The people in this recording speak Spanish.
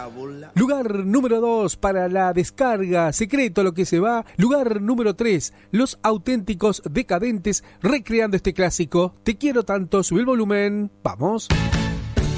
Lugar número 2 para la descarga, Secreto lo que se va. Lugar número 3, Los Auténticos Decadentes, recreando este clásico. Te quiero tanto, sube el volumen, vamos.